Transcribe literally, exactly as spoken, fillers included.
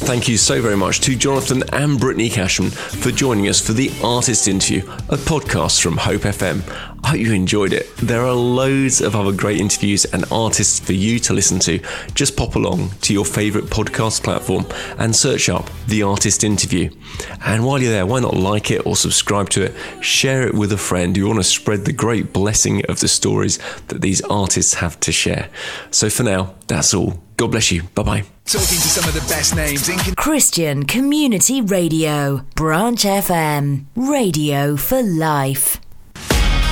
Thank you so very much to Jonathan and Brittany Cashman for joining us for the Artist Interview, a podcast from Hope F M. I hope you enjoyed it. There are loads of other great interviews and artists for you to listen to. Just pop along to your favourite podcast platform and search up The Artist Interview. And while you're there, why not like it or subscribe to it? Share it with a friend who want to spread the great blessing of the stories that these artists have to share. So for now, that's all. God bless you. Bye-bye. Talking to some of the best names in Christian Community Radio, Branch F M, radio for life.